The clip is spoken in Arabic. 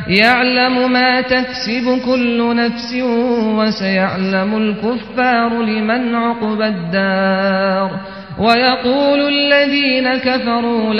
يعلم ما تكسب كل نفس وسيعلم الكفار لمن عقبى الدار ويقول الذين كفروا